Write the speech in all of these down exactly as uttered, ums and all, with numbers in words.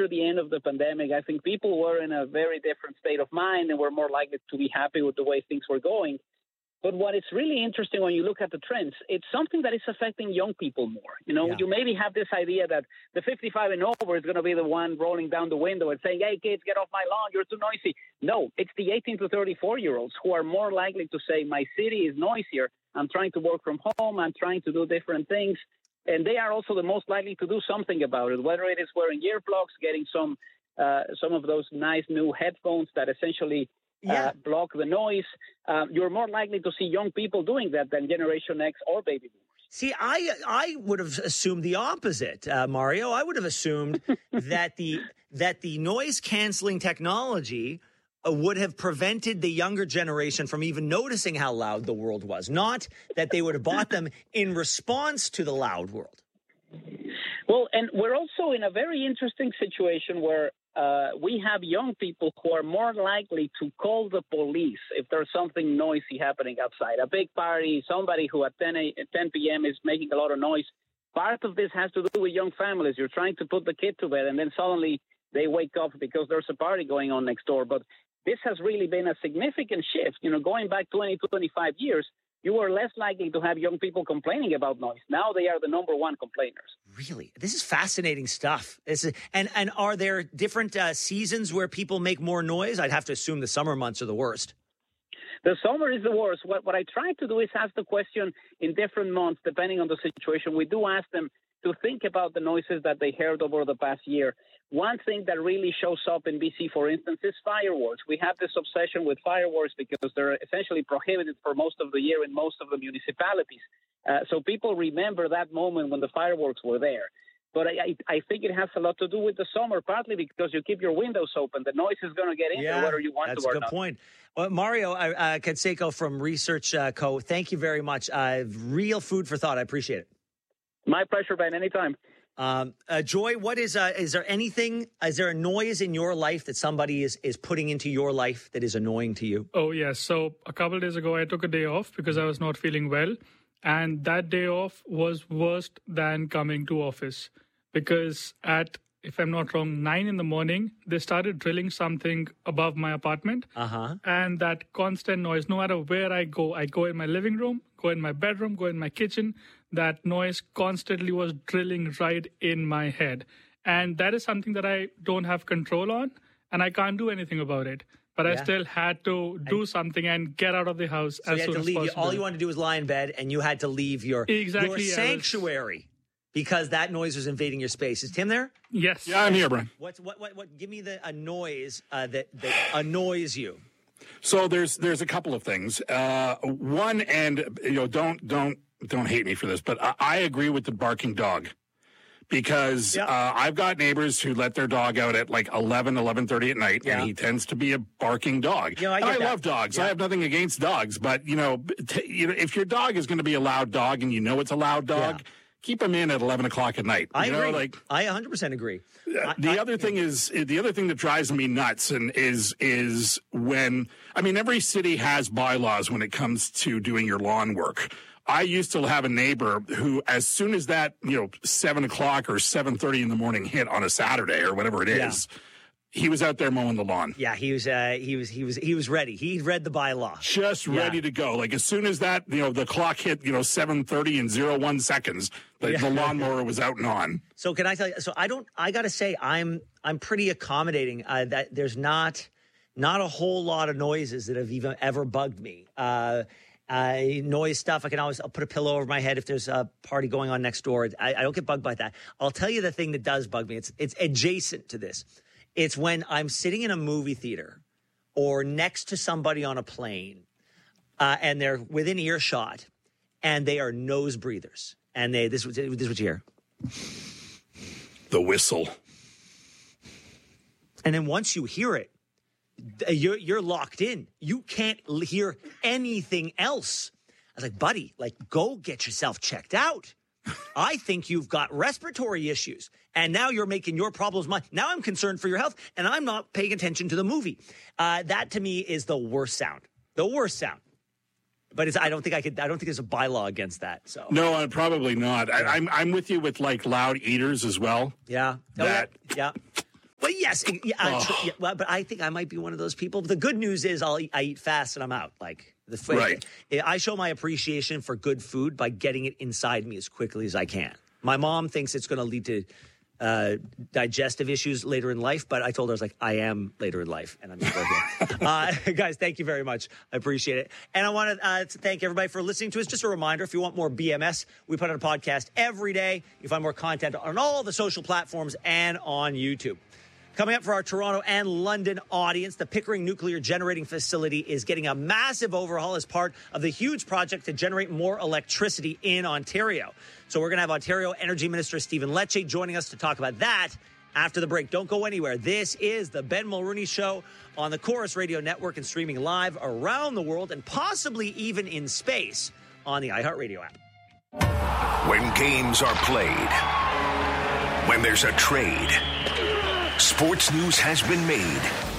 after the end of the pandemic, I think people were in a very different state of mind and were more likely to be happy with the way things were going. But what is really interesting when you look at the trends, it's something that is affecting young people more. You know, yeah. you maybe have this idea that the fifty-five and over is going to be the one rolling down the window and saying, hey, kids, get off my lawn, you're too noisy. No, it's the eighteen to thirty-four-year-olds who are more likely to say, my city is noisier. I'm trying to work from home. I'm trying to do different things. And they are also the most likely to do something about it, whether it is wearing earplugs, getting some uh, some of those nice new headphones that essentially yeah. uh, block the noise. Uh, you're more likely to see young people doing that than Generation X or baby boomers. See, I I would have assumed the opposite, uh, Mario. I would have assumed that the that the noise canceling technology would have prevented the younger generation from even noticing how loud the world was, not that they would have bought them in response to the loud world. Well, and we're also in a very interesting situation where uh, we have young people who are more likely to call the police if there's something noisy happening outside, a big party, somebody who at ten p.m. is making a lot of noise. Part of this has to do with young families. You're trying to put the kid to bed, and then suddenly they wake up because there's a party going on next door. But this has really been a significant shift. You know, going back twenty to twenty-five years, you were less likely to have young people complaining about noise. Now they are the number one complainers. Really? This is fascinating stuff. This is, and, and are there different uh, seasons where people make more noise? I'd have to assume the summer months are the worst. The summer is the worst. What, what I try to do is ask the question in different months, depending on the situation. We do ask them to think about the noises that they heard over the past year. One thing that really shows up in B C, for instance, is fireworks. We have this obsession with fireworks because they're essentially prohibited for most of the year in most of the municipalities. Uh, so people remember that moment when the fireworks were there. But I, I think it has a lot to do with the summer, partly because you keep your windows open. The noise is going to get in yeah, there whether you want to or not. That's a good point. Well, Mario uh, Canseco from Research uh, Co., thank you very much. Uh, real food for thought. I appreciate it. My pleasure, Ben. Anytime. Um, uh, Joy, what is, uh, is there anything, is there a noise in your life that somebody is, is putting into your life that is annoying to you? Oh, yes. So a couple of days ago, I took a day off because I was not feeling well. And that day off was worse than coming to office because at, if I'm not wrong, nine in the morning, they started drilling something above my apartment. Uh-huh. And that constant noise, no matter where I go, I go in my living room, go in my bedroom, go in my kitchen, that noise constantly was drilling right in my head. And that is something that I don't have control on, and I can't do anything about it. But yeah. I still had to do and, something and get out of the house so as you had soon to as leave. possible. All you wanted to do was lie in bed, and you had to leave your, exactly, your sanctuary was, because that noise was invading your space. Is Tim there? Yes. Yeah, I'm here, Brian. What's, what, what, what, give me the, a noise uh, that, that annoys you. So there's there's a couple of things. Uh, one, and you know, don't don't don't hate me for this, but I, I agree with the barking dog because yeah. uh, I've got neighbors who let their dog out at like eleven, eleven thirty at night, yeah. and he tends to be a barking dog. You know, I, and I that. love dogs. Yeah. I have nothing against dogs, but you know, t- you know, if your dog is going to be a loud dog and you know it's a loud dog. Yeah. Keep them in at eleven o'clock at night. I you agree. Know, like, I one hundred percent agree. Uh, the I, other I, thing is the other thing that drives me nuts and is is when I mean every city has bylaws when it comes to doing your lawn work. I used to have a neighbor who, as soon as that you know seven o'clock or seven thirty in the morning hit on a Saturday or whatever it is. Yeah. He was out there mowing the lawn. Yeah, he was. Uh, he was. He was. He was ready. He read the bylaw. Just yeah. ready to go. Like as soon as that, you know, the clock hit, you know, seven thirty and zero one seconds, the, yeah. the lawnmower was out and on. So can I tell you? So I don't. I got to say, I'm. I'm pretty accommodating. Uh, that there's not, not a whole lot of noises that have even ever bugged me. Uh, uh, noise stuff. I can always. I'll put a pillow over my head if there's a party going on next door. I, I don't get bugged by that. I'll tell you the thing that does bug me. It's. It's adjacent to this. It's when I'm sitting in a movie theater or next to somebody on a plane uh, and they're within earshot and they are nose breathers. And they this, this is what you hear. The whistle. And then once you hear it, you're, you're locked in. You can't hear anything else. I was like, buddy, like, go get yourself checked out. I think you've got respiratory issues, and now you're making your problems mine. Now I'm concerned for your health, and I'm not paying attention to the movie. Uh, that to me is the worst sound. The worst sound. But it's, I don't think I could. I don't think there's a bylaw against that. So no, uh, probably not. I, I'm I'm with you with like loud eaters as well. Yeah. That oh, yeah. yeah. yes, yeah, oh. tr- yeah, well, but I think I might be one of those people. The good news is I'll eat, I eat fast and I'm out. Like the food, right. I show my appreciation for good food by getting it inside me as quickly as I can. My mom thinks it's going to lead to uh, digestive issues later in life, but I told her, I was like, I am later in life, and I'm still here. uh, guys, thank you very much. I appreciate it. And I want to, uh, to thank everybody for listening to us. Just a reminder, if you want more B M S, we put out a podcast every day. You find more content on all the social platforms and on YouTube. Coming up for our Toronto and London audience, the Pickering Nuclear Generating Facility is getting a massive overhaul as part of the huge project to generate more electricity in Ontario. So we're going to have Ontario Energy Minister Stephen Lecce joining us to talk about that after the break. Don't go anywhere. This is the Ben Mulroney Show on the Chorus Radio Network and streaming live around the world and possibly even in space on the iHeartRadio app. When games are played, when there's a trade, sports news has been made.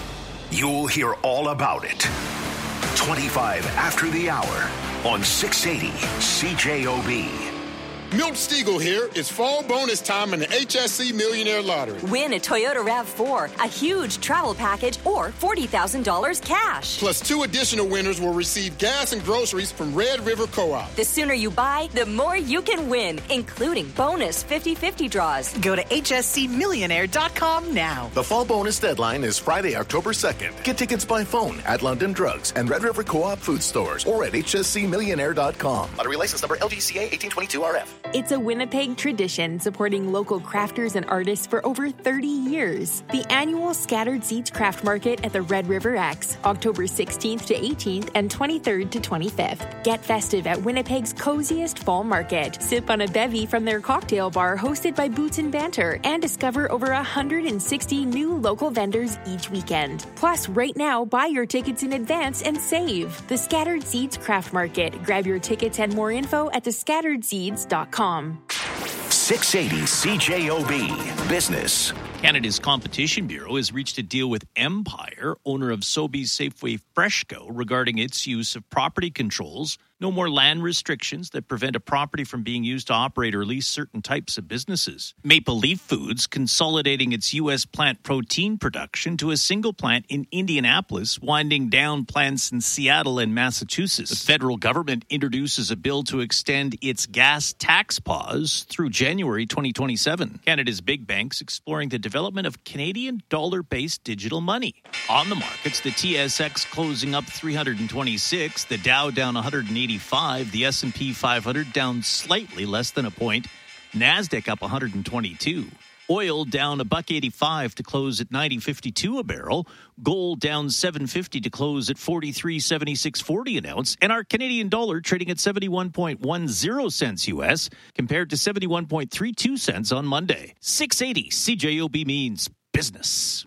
You'll hear all about it. twenty-five after the hour on six eighty C J O B. Milt Stegall here. It's fall bonus time in the H S C Millionaire Lottery. Win a Toyota RAV four, a huge travel package, or forty thousand dollars cash. Plus, two additional winners will receive gas and groceries from Red River Co-op. The sooner you buy, the more you can win, including bonus fifty-fifty draws. Go to H S C millionaire dot com now. The fall bonus deadline is Friday, October second. Get tickets by phone at London Drugs and Red River Co-op food stores or at H S C millionaire dot com. Lottery license number L G C A eighteen twenty-two R F. It's a Winnipeg tradition supporting local crafters and artists for over thirty years. The annual Scattered Seeds Craft Market at the Red River X, October sixteenth to eighteenth and twenty-third to twenty-fifth. Get festive at Winnipeg's coziest fall market. Sip on a bevy from their cocktail bar hosted by Boots and Banter and discover over one hundred sixty new local vendors each weekend. Plus, right now, buy your tickets in advance and save. The Scattered Seeds Craft Market. Grab your tickets and more info at the scattered seeds dot com. six eighty C J O B Business. Canada's Competition Bureau has reached a deal with Empire, owner of Sobeys Safeway Freshco, regarding its use of property controls. No more land restrictions that prevent a property from being used to operate or lease certain types of businesses. Maple Leaf Foods consolidating its U S plant protein production to a single plant in Indianapolis, winding down plants in Seattle and Massachusetts. The federal government introduces a bill to extend its gas tax pause through January twenty twenty-seven. Canada's big banks exploring the development of Canadian dollar-based digital money. On the markets, the T S X closing up three hundred twenty-six, the Dow down one hundred eighty-five, the S and P five hundred down slightly less than a point, NASDAQ up one hundred twenty-two. Oil down a buck eighty-five to close at ninety fifty-two a barrel. Gold down seven fifty to close at forty-three seventy-six forty an ounce. And our Canadian dollar trading at seventy-one point one zero cents U S compared to seventy-one point three two cents on Monday. six eighty C J O B means business.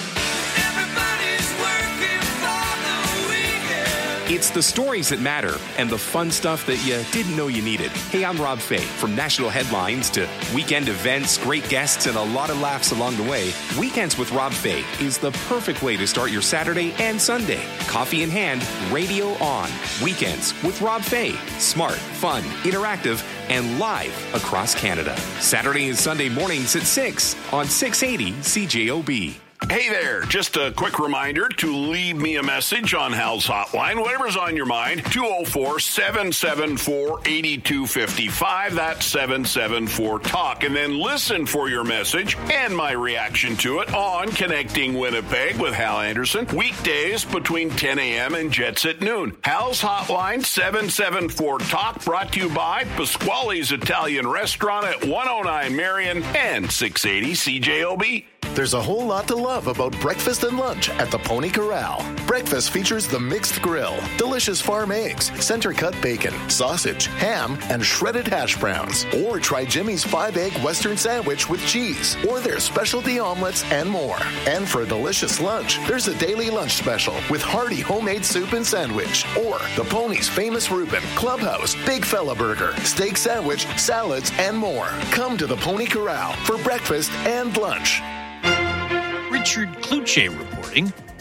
It's the stories that matter and the fun stuff that you didn't know you needed. Hey, I'm Rob Fay. From national headlines to weekend events, great guests, and a lot of laughs along the way, Weekends with Rob Fay is the perfect way to start your Saturday and Sunday. Coffee in hand, radio on. Weekends with Rob Fay. Smart, fun, interactive, and live across Canada. Saturday and Sunday mornings at six on six eighty C J O B. Hey there, just a quick reminder to leave me a message on Hal's Hotline, whatever's on your mind, two oh four, seven seven four, eight two five five, that's seven seven four, talk, and then listen for your message and my reaction to it on Connecting Winnipeg with Hal Anderson, weekdays between ten a.m. and Jets at noon. Hal's Hotline, seven seven four, talk, brought to you by Pasquale's Italian Restaurant at one oh nine Marion and six eighty C J O B. There's a whole lot to love about breakfast and lunch at the Pony Corral. Breakfast features the mixed grill, delicious farm eggs, center-cut bacon, sausage, ham, and shredded hash browns. Or try Jimmy's five-egg Western sandwich with cheese, or their specialty omelets and more. And for a delicious lunch, there's a daily lunch special with hearty homemade soup and sandwich. Or the Pony's famous Reuben, Clubhouse, Big Fella Burger, steak sandwich, salads, and more. Come to the Pony Corral for breakfast and lunch. Richard Kluche reporting.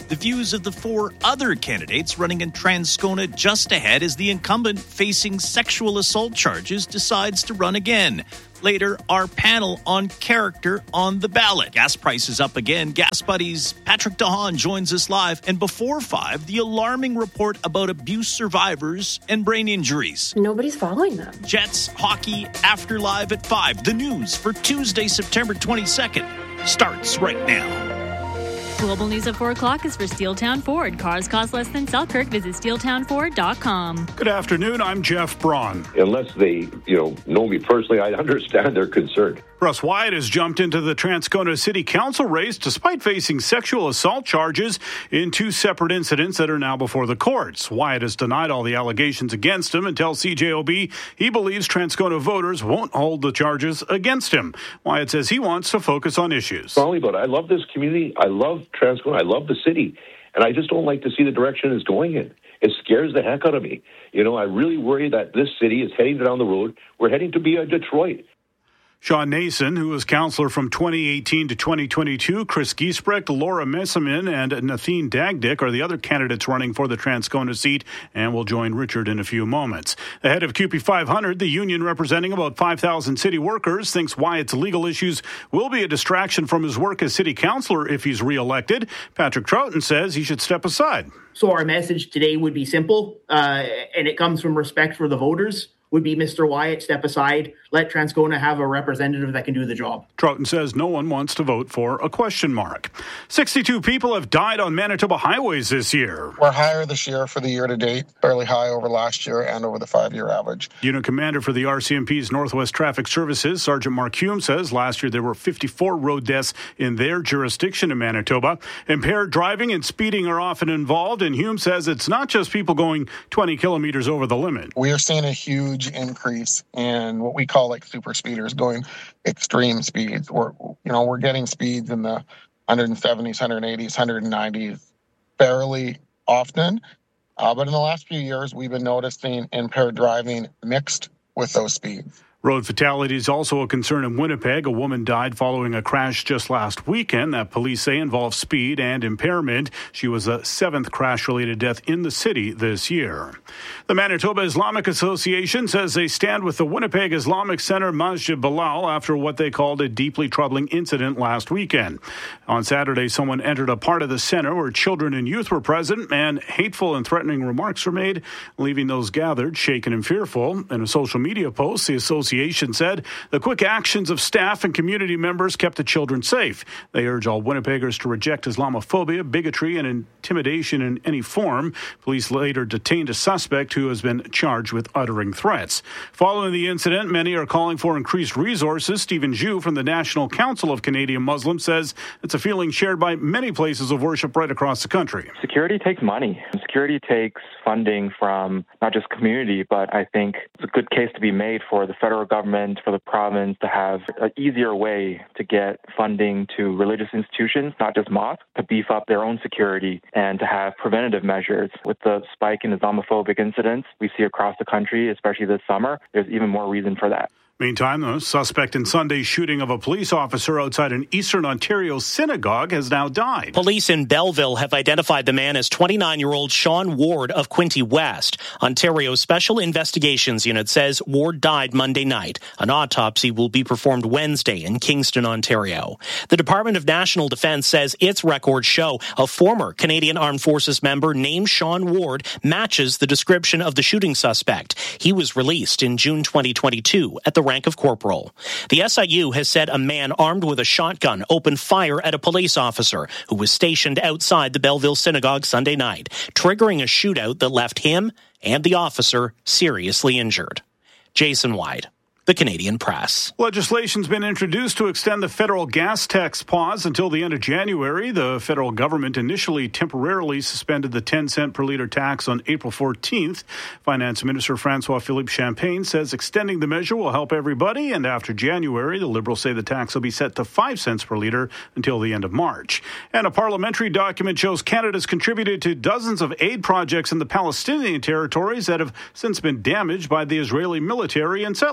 The views of the four other candidates running in Transcona just ahead as the incumbent facing sexual assault charges decides to run again. Later, our panel on character on the ballot. Gas prices up again. Gas Buddies Patrick DeHaan joins us live. And before five, the alarming report about abuse survivors and brain injuries. Nobody's following them. Jets, hockey, after live at five. The news for Tuesday, September twenty-second starts right now. Global News at four o'clock is for Steeltown Ford. Cars cost less than Selkirk. Visit steeltown ford dot com. Good afternoon. I'm Jeff Braun. Unless they, you know, know me personally, I understand their concern. Russ Wyatt has jumped into the Transcona City Council race despite facing sexual assault charges in two separate incidents that are now before the courts. Wyatt has denied all the allegations against him and tells C J O B he believes Transcona voters won't hold the charges against him. Wyatt says he wants to focus on issues. Not only about it, I love this community. I love Transcona. I love the city. And I just don't like to see the direction it's going in. It scares the heck out of me. You know, I really worry that this city is heading down the road. We're heading to be a Detroit. Sean Nason, who was councillor from twenty eighteen to twenty twenty-two, Chris Giesbrecht, Laura Messiman, and Nathine Dagdick are the other candidates running for the Transcona seat, and will join Richard in a few moments. The head of C U P E five hundred, the union representing about five thousand city workers, thinks Wyatt's legal issues will be a distraction from his work as city councillor if he's re-elected. Patrick Troughton says he should step aside. So our message today would be simple, uh, and it comes from respect for the voters. Would be Mister Wyatt, step aside, let Transcona have a representative that can do the job. Troughton says no one wants to vote for a question mark. sixty-two people have died on Manitoba highways this year. We're higher this year for the year to date, fairly high over last year and over the five-year average. Unit Commander for the R C M P's Northwest Traffic Services, Sergeant Mark Hume, says last year there were fifty-four road deaths in their jurisdiction in Manitoba. Impaired driving and speeding are often involved, and Hume says it's not just people going twenty kilometers over the limit. We are seeing a huge increase in what we call like super speeders going extreme speeds. We're, you know, we're getting speeds in the one seventies, one eighties, one nineties fairly often. Uh, but in the last few years, we've been noticing impaired driving mixed with those speeds. Road fatalities also a concern in Winnipeg. A woman died following a crash just last weekend that police say involved speed and impairment. She was the seventh crash-related death in the city this year. The Manitoba Islamic Association says they stand with the Winnipeg Islamic Center Masjid Bilal after what they called a deeply troubling incident last weekend. On Saturday, someone entered a part of the center where children and youth were present, and hateful and threatening remarks were made, leaving those gathered shaken and fearful. In a social media post, the association said the quick actions of staff and community members kept the children safe. They urge all Winnipeggers to reject Islamophobia, bigotry, and intimidation in any form. Police later detained a suspect who has been charged with uttering threats. Following the incident, many are calling for increased resources. Stephen Zhu from the National Council of Canadian Muslims says it's a feeling shared by many places of worship right across the country. Security takes money. Security takes funding from not just community, but I think it's a good case to be made for the federal government, for the province to have an easier way to get funding to religious institutions, not just mosques, to beef up their own security and to have preventative measures. With the spike in Islamophobic incidents we see across the country, especially this summer, there's even more reason for that. Meantime, the suspect in Sunday's shooting of a police officer outside an Eastern Ontario synagogue has now died. Police in Belleville have identified the man as twenty-nine-year-old Sean Ward of Quinte West. Ontario's Special Investigations Unit says Ward died Monday night. An autopsy will be performed Wednesday in Kingston, Ontario. The Department of National Defence says its records show a former Canadian Armed Forces member named Sean Ward matches the description of the shooting suspect. He was released in June twenty twenty-two at the rank of corporal. The S I U has said a man armed with a shotgun opened fire at a police officer who was stationed outside the Belleville synagogue Sunday night, triggering a shootout that left him and the officer seriously injured. Jason White, The Canadian Press. Legislation's been introduced to extend the federal gas tax pause until the end of January. The federal government initially temporarily suspended the ten cent per litre tax on April fourteenth. Finance Minister Francois-Philippe Champagne says extending the measure will help everybody, and after January, the Liberals say the tax will be set to five cents per litre until the end of March. And a parliamentary document shows Canada's contributed to dozens of aid projects in the Palestinian territories that have since been damaged by the Israeli military and settlers.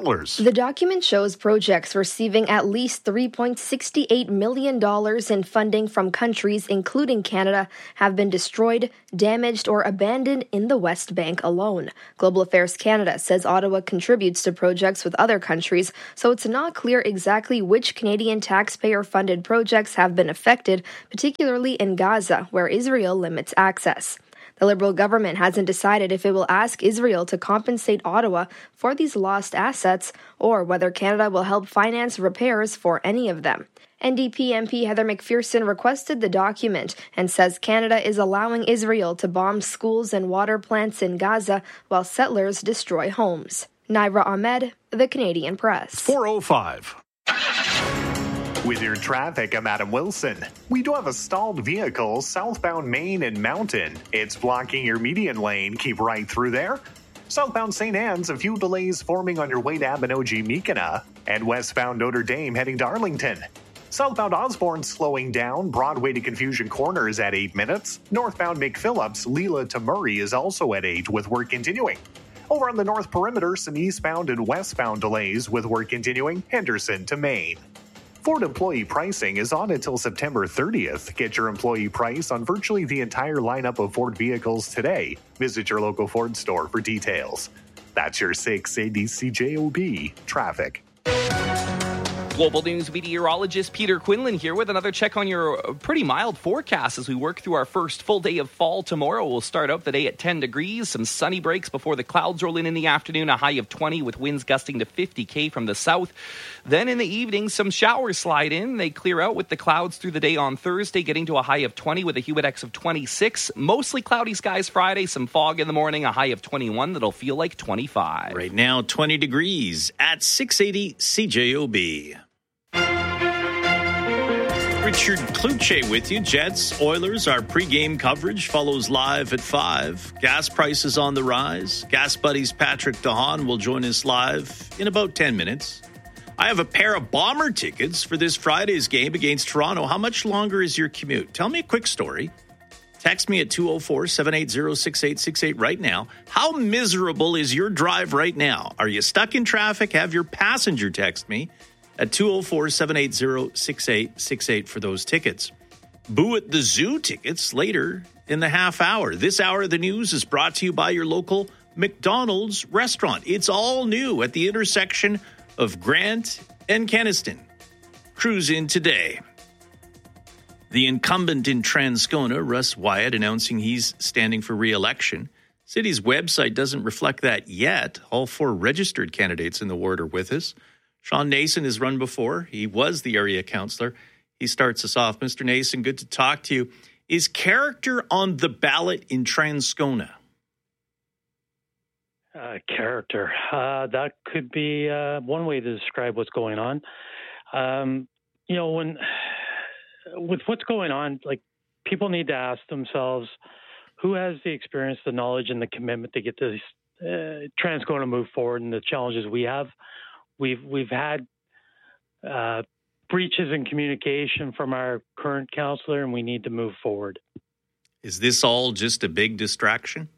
The document shows projects receiving at least three point six eight million dollars in funding from countries, including Canada, have been destroyed, damaged, or abandoned in the West Bank alone. Global Affairs Canada says Ottawa contributes to projects with other countries, so it's not clear exactly which Canadian taxpayer-funded projects have been affected, particularly in Gaza, where Israel limits access. The Liberal government hasn't decided if it will ask Israel to compensate Ottawa for these lost assets or whether Canada will help finance repairs for any of them. N D P M P Heather McPherson requested the document and says Canada is allowing Israel to bomb schools and water plants in Gaza while settlers destroy homes. Naira Ahmed, The Canadian Press. four oh five. With your traffic, I'm Adam Wilson. We do have a stalled vehicle southbound Main and Mountain. It's blocking your median lane. Keep right through there. Southbound Saint Anne's, a few delays forming on your way to Abinogi-Mekina. And westbound Notre Dame heading to Arlington. Southbound Osborne slowing down. Broadway to Confusion Corner is at eight minutes. Northbound McPhillips, Leela to Murray is also at eight with work continuing. Over on the North Perimeter, some eastbound and westbound delays with work continuing. Henderson to Maine. Ford employee pricing is on until September thirtieth. Get your employee price on virtually the entire lineup of Ford vehicles today. Visit your local Ford store for details. That's your six eighty C J O B traffic. Global News meteorologist Peter Quinlan here with another check on your pretty mild forecast as we work through our first full day of fall tomorrow. We'll start out the day at ten degrees, some sunny breaks before the clouds roll in in the afternoon, a high of twenty with winds gusting to fifty kaye from the south. Then in the evening, some showers slide in. They clear out with the clouds through the day on Thursday, getting to a high of twenty with a Hewitt X of twenty-six. Mostly cloudy skies Friday, some fog in the morning, a high of twenty-one that'll feel like twenty-five. Right now, twenty degrees at six eighty C J O B. Richard Kluche with you. Jets, Oilers, our pregame coverage follows live at five. Gas prices on the rise. Gas Buddies Patrick DeHaan will join us live in about ten minutes. I have a pair of Bomber tickets for this Friday's game against Toronto. How much longer is your commute? Tell me a quick story. Text me at two oh four, seven eight zero, six eight six eight right now. How miserable is your drive right now? Are you stuck in traffic? Have your passenger text me at two oh four, seven eight zero, six eight six eight for those tickets. Boo at the Zoo tickets later in the half hour. This hour of the news is brought to you by your local McDonald's restaurant. It's all new at the intersection of Grant and Kenaston. Cruise in today. The incumbent in Transcona, Russ Wyatt, announcing he's standing for re-election. City's website doesn't reflect that yet. All four registered candidates in the ward are with us. Sean Nason has run before. He was the area councillor. He starts us off. Mister Nason, good to talk to you. Is character on the ballot in Transcona? Uh, character. Uh, that could be uh, one way to describe what's going on. Um, you know, when with what's going on, like people need to ask themselves, who has the experience, the knowledge, and the commitment to get this uh, Transcona move forward and the challenges we have. We've we've had uh, breaches in communication from our current councillor, and we need to move forward. Is this all just a big distraction?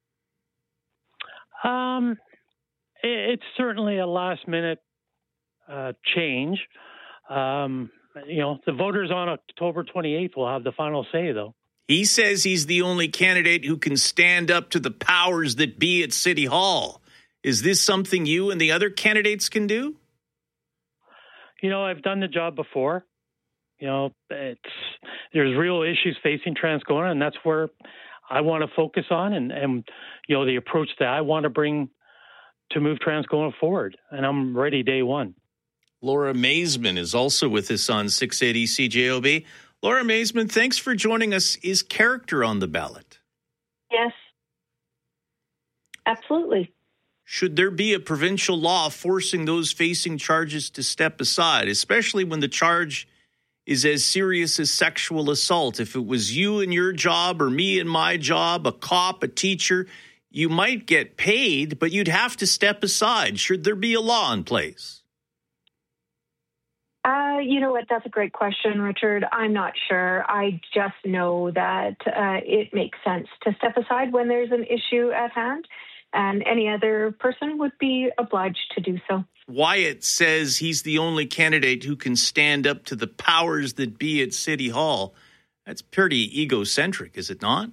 Um, it, it's certainly a last-minute uh, change. Um, you know, the voters on October twenty-eighth will have the final say, though. He says he's the only candidate who can stand up to the powers that be at City Hall. Is this something you and the other candidates can do? You know, I've done the job before. You know, it's there's real issues facing Transcona, and that's where I want to focus on and, and, you know, the approach that I want to bring to move Transcona forward. And I'm ready day one. Laura Maisman is also with us on six eighty C J O B. Laura Maisman, thanks for joining us. Is character on the ballot? Yes, absolutely. Should there be a provincial law forcing those facing charges to step aside, especially when the charge is as serious as sexual assault? If it was you and your job or me and my job, a cop, a teacher, you might get paid, but you'd have to step aside. Should there be a law in place? Uh, you know what? That's a great question, Richard. I'm not sure. I just know that uh, it makes sense to step aside when there's an issue at hand. and any other person would be obliged to do so. Wyatt says he's the only candidate who can stand up to the powers that be at City Hall. That's pretty egocentric, is it not?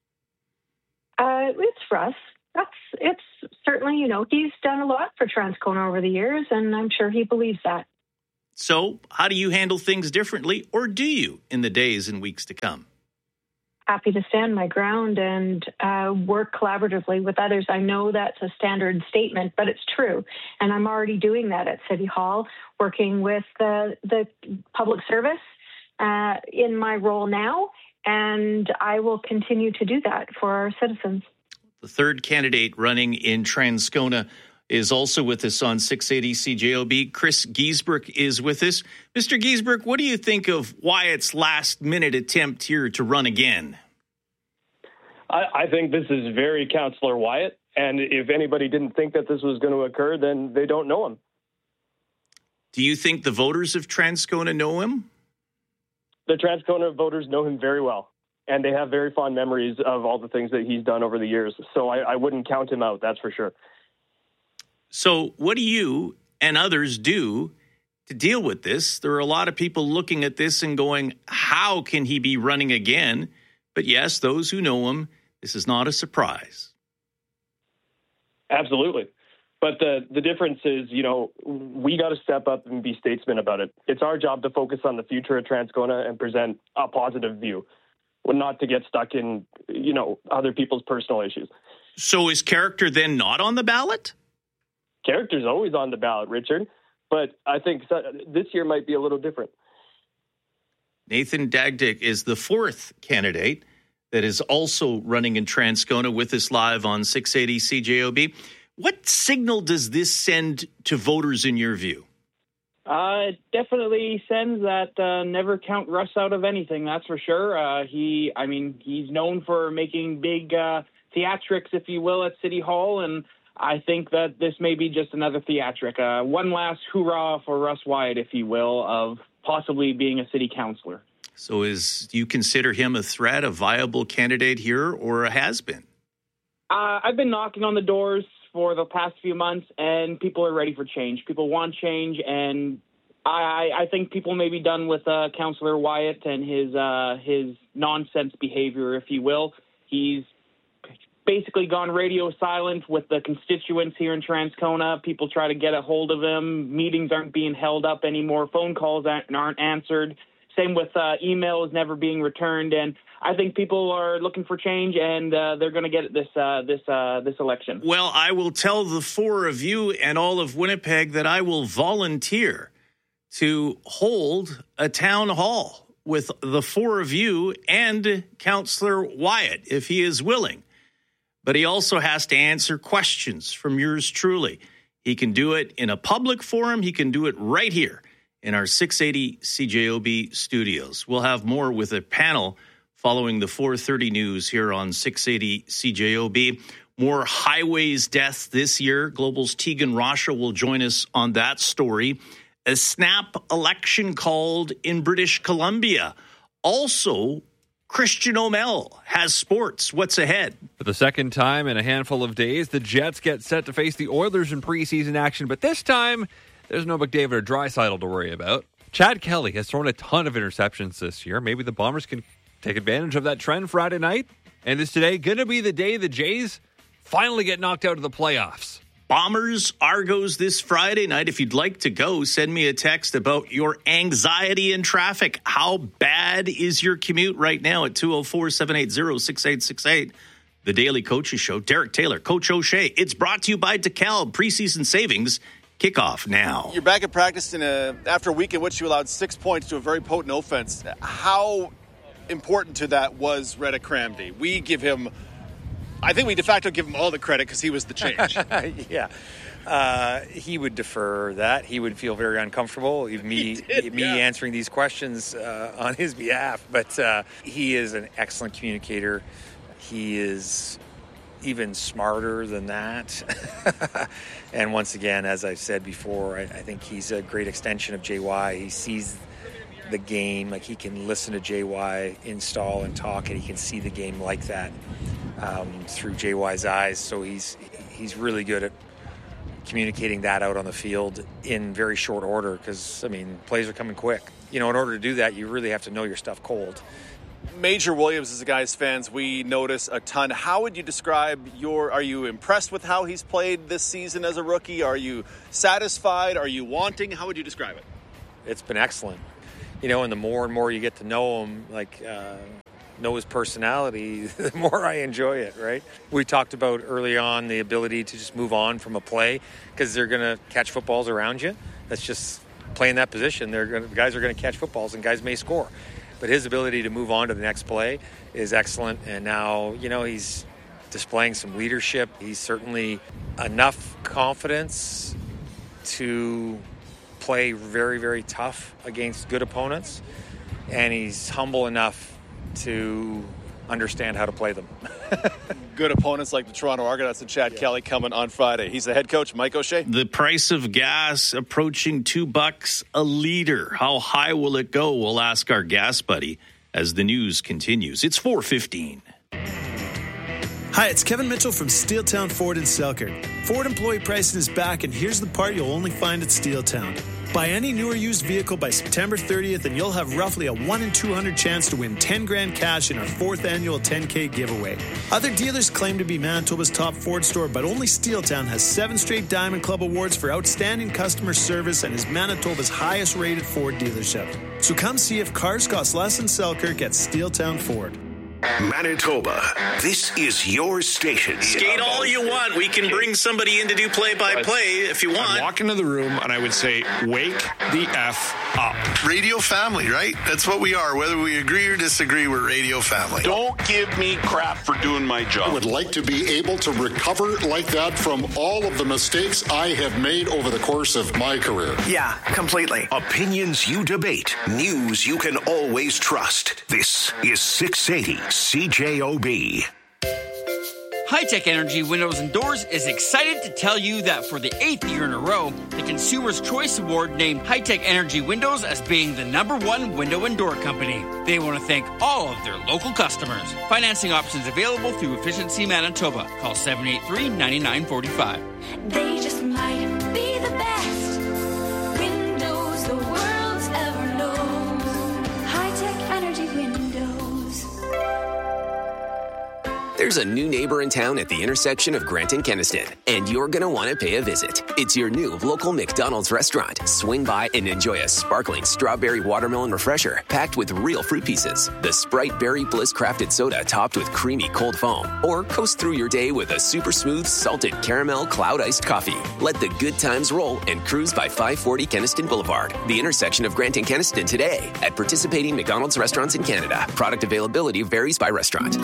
Uh, it's Russ. That's it's certainly, you know, he's done a lot for Transcona over the years, and I'm sure he believes that. So how do you handle things differently, or do you, in the days and weeks to come? Happy to stand my ground and uh, work collaboratively with others. I know that's a standard statement, but it's true. And I'm already doing that at City Hall, working with the, the public service uh, in my role now. And I will continue to do that for our citizens. The third candidate running in Transcona is also with us on six eighty C J O B. Chris Giesbrecht is with us. Mister Giesbrecht, what do you think of Wyatt's last-minute attempt here to run again? I, I think this is very Councillor Wyatt, and if anybody didn't think that this was going to occur, then they don't know him. Do you think the voters of Transcona know him? The Transcona voters know him very well, and they have very fond memories of all the things that he's done over the years. So I, I wouldn't count him out, that's for sure. So what do you and others do to deal with this? There are a lot of people looking at this and going, how can he be running again? But yes, those who know him, this is not a surprise. Absolutely. But the, the difference is, you know, we got to step up and be statesmen about it. It's our job to focus on the future of Transcona and present a positive view, not to get stuck in, you know, other people's personal issues. So is character then not on the ballot? Character's always on the ballot, Richard, but I think this year might be a little different. Nathan Dagdick is the fourth candidate that is also running in Transcona with us live on six eighty C J O B. What signal does this send to voters in your view? Uh, it definitely sends that uh, never count Russ out of anything, that's for sure. Uh, he, I mean, he's known for making big uh, theatrics, if you will, at City Hall, and I think that this may be just another theatric. Uh, one last hoorah for Russ Wyatt, if you will, of possibly being a city councillor. So is do you consider him a threat, a viable candidate here, or a has-been? Uh, I've been knocking on the doors for the past few months, and people are ready for change. People want change, and I, I think people may be done with uh, Councillor Wyatt and his uh, his nonsense behavior, if you will. He's basically gone radio silent with the constituents here in Transcona. People try to get a hold of him. Meetings aren't being held up anymore. Phone calls aren't answered. Same with uh, emails never being returned. And I think people are looking for change, and uh, they're going to get it this uh, this uh, this election. Well, I will tell the four of you and all of Winnipeg that I will volunteer to hold a town hall with the four of you and Councillor Wyatt, if he is willing. But he also has to answer questions from yours truly. He can do it in a public forum. He can do it right here in our six eighty C J O B studios. We'll have more with a panel following the four thirty news here on six eighty C J O B. More highways deaths this year. Global's Tegan Rasha will join us on that story. A snap election called in British Columbia. Also, Christian O'Mell has sports. What's ahead? For the second time in a handful of days, the Jets get set to face the Oilers in preseason action, but this time, there's no McDavid or Draisaitl to worry about. Chad Kelly has thrown a ton of interceptions this year. Maybe the Bombers can take advantage of that trend Friday night. And is today going to be the day the Jays finally get knocked out of the playoffs? Bombers, Argos this Friday night. If you'd like to go, send me a text about your anxiety in traffic. How bad is your commute right now at two oh four, seven eight zero, six eight six eight? The Daily Coaches Show. Derek Taylor, Coach O'Shea. It's brought to you by DeKalb. Preseason savings kick off now. You're back at practice in a, after a week in which you allowed six points to a very potent offense. How important to that was Rhett Cramdy? We give him... I think we de facto give him all the credit because he was the change. yeah. Uh, he would defer that. He would feel very uncomfortable. Me, did, me yeah. answering these questions uh, on his behalf. But uh, he is an excellent communicator. He is even smarter than that. And once again, as I've said before, I, I think he's a great extension of J Y. He sees the game. Like, he can listen to J Y install and talk, and he can see the game like that. Um, through J Y's eyes, so he's he's really good at communicating that out on the field in very short order because, I mean, plays are coming quick. You know, in order to do that, you really have to know your stuff cold. Major Williams is a guy as fans we notice a ton. How would you describe your, are you impressed with how he's played this season as a rookie? Are you satisfied? Are you wanting? How would you describe it? It's been excellent. You know, and the more and more you get to know him, like, uh, know his personality, the more I enjoy it, right? We talked about early on the ability to just move on from a play because they're going to catch footballs around you. That's just playing that position. They're gonna, guys are going to catch footballs and guys may score. But his ability to move on to the next play is excellent. And now, you know, he's displaying some leadership. He's certainly enough confidence to play very, very tough against good opponents. And he's humble enough to understand how to play them. Good opponents like the Toronto Argonauts and Chad yeah. Kelly coming on Friday. He's the head coach, Mike O'Shea. The price of gas approaching two bucks a liter. How high will it go? We'll ask our gas buddy as the news continues. It's four fifteen. Hi, it's Kevin Mitchell from Steeltown Ford in Selkirk. Ford employee pricing is back, and here's the part you'll only find at Steeltown. Buy any new or used vehicle by September thirtieth, and you'll have roughly a one in two hundred chance to win ten grand cash in our fourth annual ten K giveaway. Other dealers claim to be Manitoba's top Ford store, but only Steeltown has seven straight Diamond Club awards for outstanding customer service and is Manitoba's highest rated Ford dealership. So come see if cars cost less in Selkirk at Steeltown Ford. Manitoba, this is your station. Skate all you want. We can bring somebody in to do play-by-play if you want. I'd walk into the room and I would say, wake the F up. Radio family, right? That's what we are. Whether we agree or disagree, we're radio family. Don't give me crap for doing my job. I would like to be able to recover like that from all of the mistakes I have made over the course of my career. Yeah, completely. Opinions you debate. News you can always trust. This is six eighty C J O B. High-Tech Energy Windows and Doors is excited to tell you that for the eighth year in a row, the Consumer's Choice Award named High-Tech Energy Windows as being the number one window and door company. They want to thank all of their local customers. Financing options available through Efficiency Manitoba. Call seven eight three, nine nine four five. They just might be the best windows the world's ever known. High-Tech Energy Windows. There's a new neighbor in town at the intersection of Grant and Kenaston, and you're going to want to pay a visit. It's your new local McDonald's restaurant. Swing by and enjoy a sparkling strawberry watermelon refresher packed with real fruit pieces, the Sprite Berry Bliss crafted soda topped with creamy cold foam, or coast through your day with a super smooth salted caramel cloud iced coffee. Let the good times roll and cruise by five forty Kenaston Boulevard, the intersection of Grant and Kenaston today at participating McDonald's restaurants in Canada. Product availability varies by restaurant.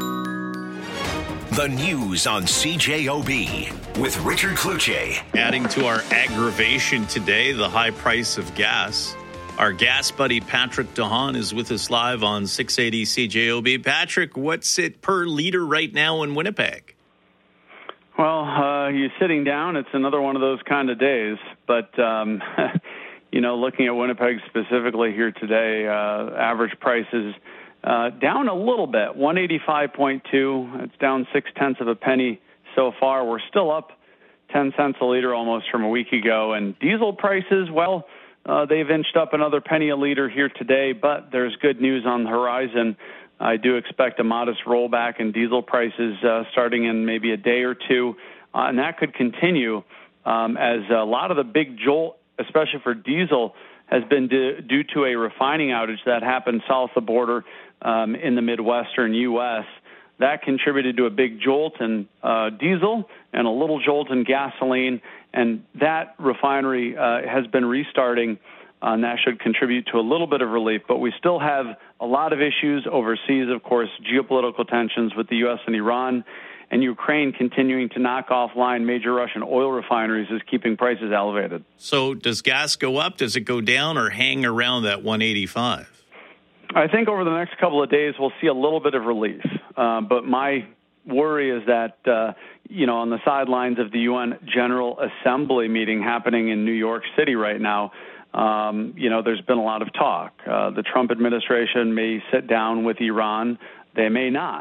The news on C J O B with Richard Kluche. Adding to our aggravation today, the high price of gas. Our gas buddy Patrick DeHaan is with us live on six eighty C J O B. Patrick, what's it per liter right now in Winnipeg? Well, uh, you're sitting down. It's another one of those kind of days. But, um, you know, looking at Winnipeg specifically here today, uh, average prices Uh, down a little bit, one eighty-five point two. It's down six tenths of a penny so far. We're still up ten cents a liter almost from a week ago. And diesel prices, well, uh, they've inched up another penny a liter here today, but there's good news on the horizon. I do expect a modest rollback in diesel prices uh, starting in maybe a day or two, uh, and that could continue um, as a lot of the big jolt, especially for diesel, has been due, due to a refining outage that happened south of the border um, in the Midwestern U S That contributed to a big jolt in uh, diesel and a little jolt in gasoline, and that refinery uh, has been restarting, uh, and that should contribute to a little bit of relief. But we still have a lot of issues overseas, of course, geopolitical tensions with the U S and Iran, and Ukraine continuing to knock offline major Russian oil refineries is keeping prices elevated. So does gas go up? Does it go down or hang around that one eighty-five? I think over the next couple of days we'll see a little bit of relief. Uh, but my worry is that, uh, you know, on the sidelines of the U N General Assembly meeting happening in New York City right now, um, you know, there's been a lot of talk. Uh, the Trump administration may sit down with Iran. They may not.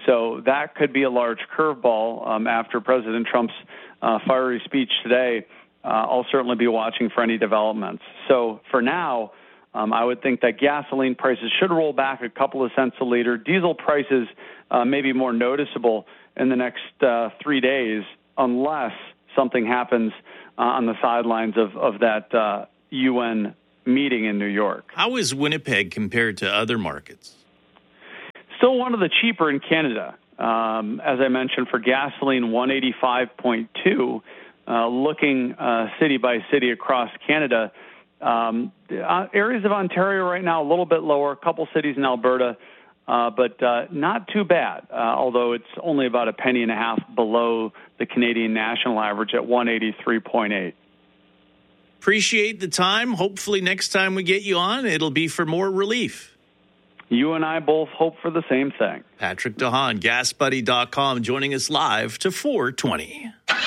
So that could be a large curveball um, after President Trump's uh, fiery speech today. Uh, I'll certainly be watching for any developments. So for now, um, I would think that gasoline prices should roll back a couple of cents a liter. Diesel prices uh, may be more noticeable in the next uh, three days unless something happens uh, on the sidelines of, of that uh, U N meeting in New York. How is Winnipeg compared to other markets? Still one of the cheaper in Canada. Um, as I mentioned, for gasoline, one eighty-five point two. Uh, looking uh, city by city across Canada, um, uh, areas of Ontario right now a little bit lower, a couple cities in Alberta, uh, but uh, not too bad, uh, although it's only about a penny and a half below the Canadian national average at one eighty-three point eight. Appreciate the time. Hopefully next time we get you on, it'll be for more relief. You and I both hope for the same thing. Patrick DeHaan, gas buddy dot com, joining us live to four twenty.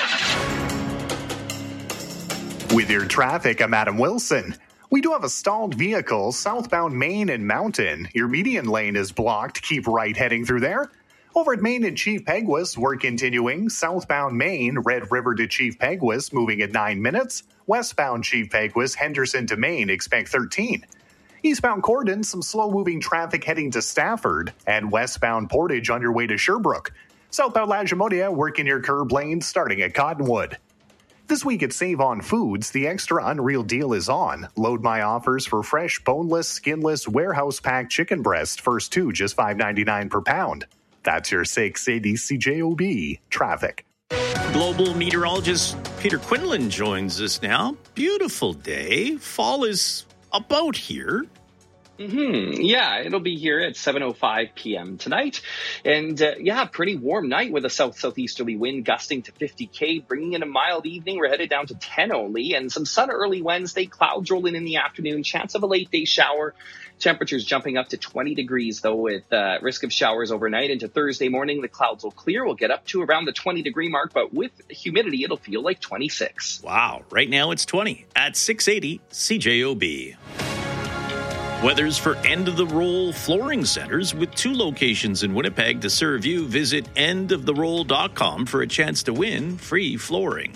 With your traffic, I'm Adam Wilson. We do have a stalled vehicle southbound Main and Mountain. Your median lane is blocked. Keep right heading through there. Over at Main and Chief Peguis, we're continuing. Southbound Main, Red River to Chief Peguis, moving at nine minutes. Westbound Chief Peguis, Henderson to Main, expect thirteen. Eastbound Cordon, some slow-moving traffic heading to Stafford. And westbound Portage on your way to Sherbrooke. Southbound Lagimodia, working your curb lane, starting at Cottonwood. This week at Save On Foods, the extra unreal deal is on. Load my offers for fresh, boneless, skinless, warehouse-packed chicken breast. First two, just five ninety-nine per pound. That's your six eighty C J O B traffic. Global meteorologist Peter Quinlan joins us now. Beautiful day. Fall is about here. Mm-hmm. Yeah, it'll be here at seven oh five p.m. tonight. And uh, yeah, pretty warm night with a south-southeasterly wind gusting to fifty K, bringing in a mild evening. We're headed down to ten only, and some sun early Wednesday, clouds rolling in the afternoon, chance of a late day shower. Temperatures jumping up to twenty degrees, though, with uh, risk of showers overnight. Into Thursday morning, the clouds will clear. We'll get up to around the twenty degree mark, but with humidity, it'll feel like twenty-six. Wow. Right now it's twenty at six eighty C J O B. Weather's for end-of-the-roll flooring centers with two locations in Winnipeg to serve you. Visit end of the roll dot com for a chance to win free flooring.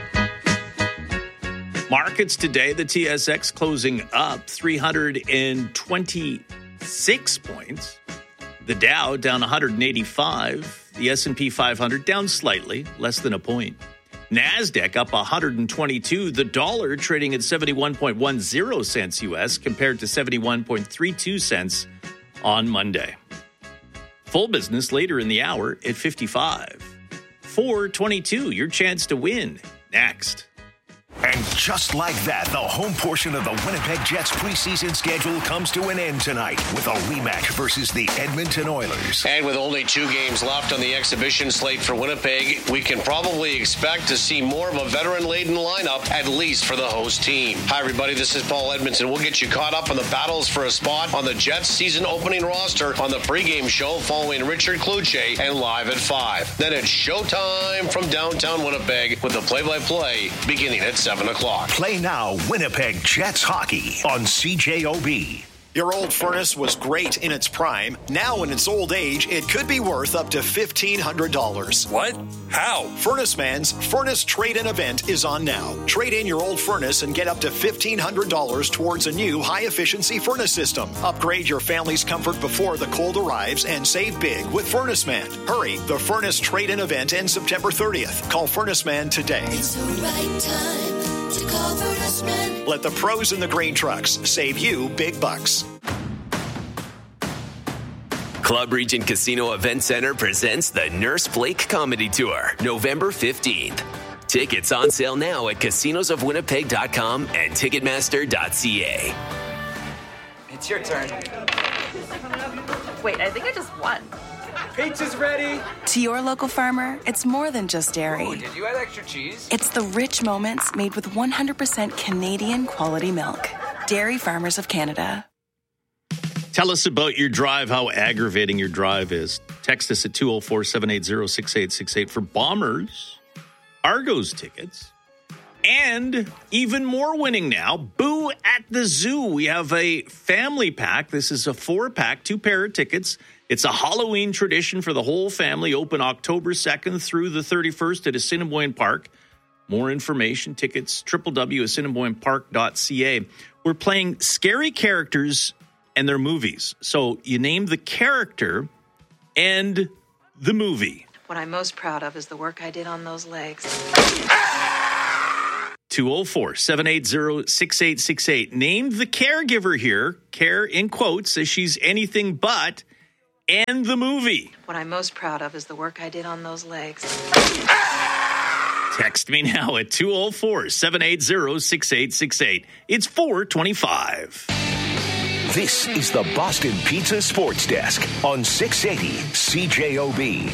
Markets today, the T S X closing up three hundred twenty-six points. The Dow down one hundred eighty-five. The S and P five hundred down slightly, less than a point. NASDAQ up one hundred twenty-two. The dollar trading at seventy-one point one zero cents U S compared to seventy-one point three two cents on Monday. Full business later in the hour at fifty-five. four twenty-two, your chance to win. Next. And just like that, the home portion of the Winnipeg Jets preseason schedule comes to an end tonight with a rematch versus the Edmonton Oilers. And with only two games left on the exhibition slate for Winnipeg, we can probably expect to see more of a veteran-laden lineup, at least for the host team. Hi, everybody. This is Paul Edmonton. We'll get you caught up on the battles for a spot on the Jets season opening roster on the pregame show following Richard Kluche and Live at five. Then it's showtime from downtown Winnipeg with the play-by-play beginning at seven o'clock. Play now Winnipeg Jets hockey on C J O B. Your old furnace was great in its prime. Now in its old age, it could be worth up to fifteen hundred dollars. What? How? Furnace Man's Furnace Trade-In event is on now. Trade in your old furnace and get up to fifteen hundred dollars towards a new high-efficiency furnace system. Upgrade your family's comfort before the cold arrives and save big with Furnace Man. Hurry, the Furnace Trade-In event ends September thirtieth. Call Furnace Man today. It's the right time to call Furnace Man. Let the pros in the green trucks save you big bucks. Club Region Casino Event Center presents the Nurse Flake Comedy Tour, November fifteenth. Tickets on sale now at casinos of winnipeg dot com and ticketmaster dot c a. It's your turn. Wait, I think I just won. Pizza's ready. To your local farmer, it's more than just dairy. Oh, did you add extra cheese? It's the rich moments made with one hundred percent Canadian quality milk. Dairy Farmers of Canada. Tell us about your drive, how aggravating your drive is. Text us at two oh four, seven eight zero, six eight six eight for Bombers, Argos tickets, And even more winning now. Boo at the Zoo. We have a family pack. This is a four-pack, two pair of tickets. It's a Halloween tradition for the whole family. Open October second through the thirty-first at Assiniboine Park. More information, tickets, w w w dot assiniboine park dot c a. We're playing scary characters and their movies. So you name the character and the movie. What I'm most proud of is the work I did on those legs. two oh four, seven eight zero, six eight six eight. Name the caregiver here. Care in quotes says she's anything but. And the movie. What I'm most proud of is the work I did on those legs. Text me now at two oh four, seven eight zero, six eight six eight. It's four twenty-five. This is the Boston Pizza Sports Desk on six eighty C J O B.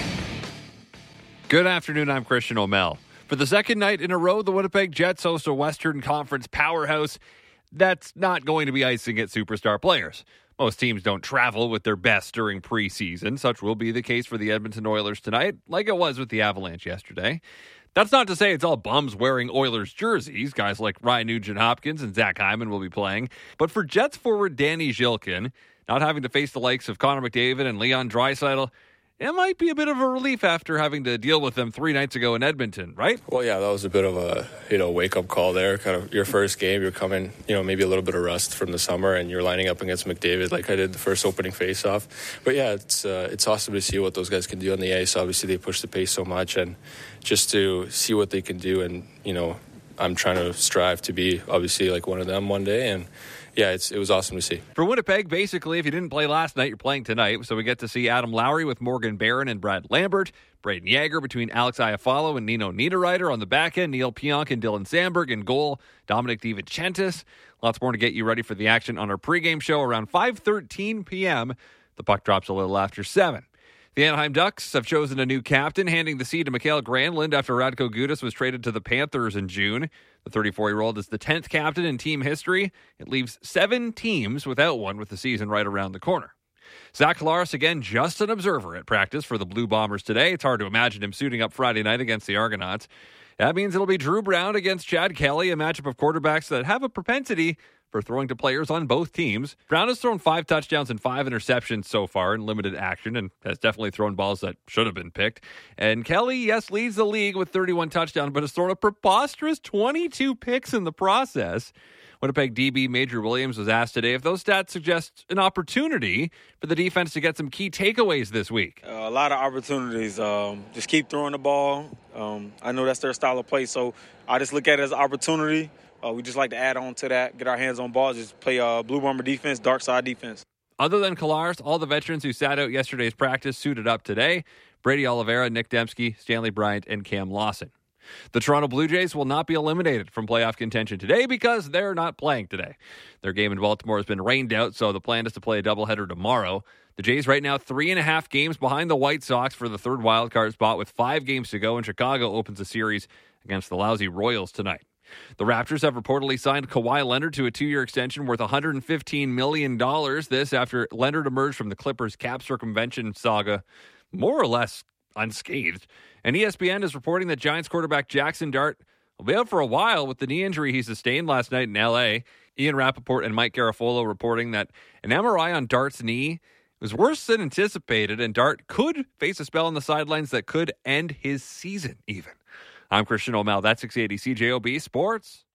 Good afternoon, I'm Christian O'Mell. For the second night in a row, the Winnipeg Jets host a Western Conference powerhouse that's not going to be icing at superstar players. Most teams don't travel with their best during preseason. Such will be the case for the Edmonton Oilers tonight, like it was with the Avalanche yesterday. That's not to say it's all bums wearing Oilers jerseys. Guys like Ryan Nugent-Hopkins and Zach Hyman will be playing. But for Jets forward Danny Zhilkin, not having to face the likes of Connor McDavid and Leon Draisaitl, it might be a bit of a relief after having to deal with them three nights ago in Edmonton, right? Well, yeah, that was a bit of a, you know, wake-up call there. Kind of your first game, you're coming, you know, maybe a little bit of rust from the summer, and you're lining up against McDavid like I did the first opening face-off. But, yeah, it's uh, it's awesome to see what those guys can do on the ice. Obviously, they push the pace so much, and just to see what they can do. And, you know, I'm trying to strive to be, obviously, like one of them one day, and yeah, it's, it was awesome to see. For Winnipeg, basically, if you didn't play last night, you're playing tonight. So we get to see Adam Lowry with Morgan Barron and Brad Lambert, Braden Yager between Alex Iafallo and Nino Niederreiter on the back end, Neil Pionk and Dylan Sandberg in goal, Dominic DiVincentis. Lots more to get you ready for the action on our pregame show around five thirteen p.m. The puck drops a little after seven. The Anaheim Ducks have chosen a new captain, handing the seat to Mikael Granlund after Radko Gudas was traded to the Panthers in June. The thirty-four-year-old is the tenth captain in team history. It leaves seven teams without one with the season right around the corner. Zach Collaros, again, just an observer at practice for the Blue Bombers today. It's hard to imagine him suiting up Friday night against the Argonauts. That means it'll be Drew Brown against Chad Kelly, a matchup of quarterbacks that have a propensity for throwing to players on both teams. Brown has thrown five touchdowns and five interceptions so far in limited action and has definitely thrown balls that should have been picked. And Kelly, yes, leads the league with thirty-one touchdowns, but has thrown a preposterous twenty-two picks in the process. Winnipeg D B Major Williams was asked today if those stats suggest an opportunity for the defense to get some key takeaways this week. Uh, a lot of opportunities. Um, just keep throwing the ball. Um, I know that's their style of play, so I just look at it as an opportunity. Uh, we just like to add on to that, get our hands on balls, just play uh, Blue Bomber defense, dark side defense. Other than Collaros, all the veterans who sat out yesterday's practice suited up today. Brady Oliveira, Nick Dembski, Stanley Bryant, and Cam Lawson. The Toronto Blue Jays will not be eliminated from playoff contention today because they're not playing today. Their game in Baltimore has been rained out, so the plan is to play a doubleheader tomorrow. The Jays right now three and a half games behind the White Sox for the third wildcard spot with five games to go, and Chicago opens a series against the lousy Royals tonight. The Raptors have reportedly signed Kawhi Leonard to a two-year extension worth one hundred fifteen million dollars. This after Leonard emerged from the Clippers' cap circumvention saga more or less unscathed. And E S P N is reporting that Giants quarterback Jackson Dart will be out for a while with the knee injury he sustained last night in L A. Ian Rappaport and Mike Garafolo reporting that an M R I on Dart's knee was worse than anticipated, and Dart could face a spell on the sidelines that could end his season even. I'm Christian O'Mell. That's six eighty C J O B Sports.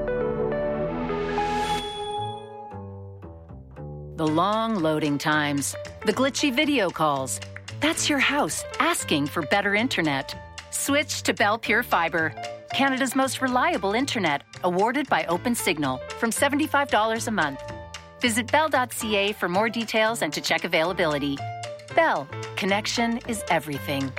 The long loading times, the glitchy video calls. That's your house asking for better internet. Switch to Bell Pure Fiber, Canada's most reliable internet, awarded by OpenSignal, from seventy-five dollars a month. Visit bell dot c a for more details and to check availability. Bell, connection is everything.